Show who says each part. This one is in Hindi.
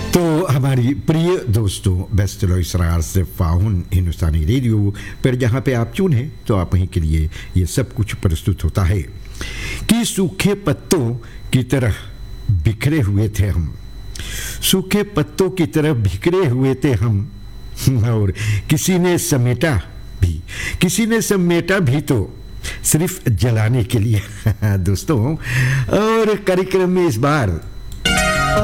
Speaker 1: तो हमारी प्रिय दोस्तों, बेस्ट इसरार से फाउन हिंदुस्तानी रेडियो पर जहाँ पे आप चुन हैं तो आप वहीं के लिए ये सब कुछ प्रस्तुत होता है कि सूखे पत्तों की तरह बिखरे हुए थे हम, सूखे पत्तों की तरह बिखरे हुए थे हम, और किसी ने समेटा भी तो सिर्फ जलाने के लिए। दोस्तों, और कार्यक्रम में इस बार